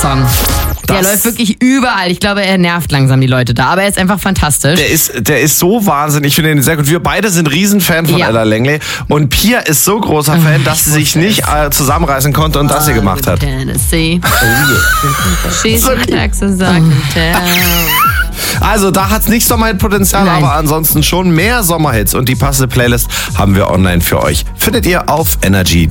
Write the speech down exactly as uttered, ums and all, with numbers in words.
Song. Der Das- läuft wirklich überall. Ich glaube, er nervt langsam die Leute da, aber er ist einfach fantastisch. Der ist, der ist so wahnsinnig. Ich finde ihn sehr gut. Wir beide sind Riesenfan von Ja. Ella Langley. Und Pia ist so großer Fan, dass sie sich nicht äh, zusammenreißen konnte und das hier gemacht hat. Tennessee. She's Sorry. in Texas, I can tell. Also da hat's nicht Sommerhit-Potenzial, Nein. aber ansonsten schon mehr Sommerhits. Und die passende Playlist haben wir online für euch. Findet ihr auf energy